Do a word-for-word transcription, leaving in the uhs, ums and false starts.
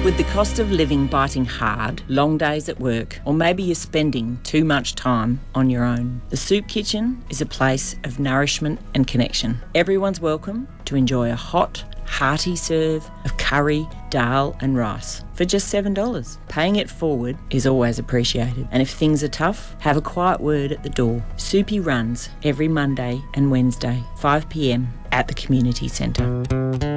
With the cost of living biting hard, long days at work, or maybe you're spending too much time on your own, the Soup Kitchen is a place of nourishment and connection. Everyone's welcome to enjoy a hot, hearty serve of curry, dal and rice for just seven dollars. Paying it forward is always appreciated. And if things are tough, have a quiet word at the door. Soupy runs every Monday and Wednesday, five p m at the community centre.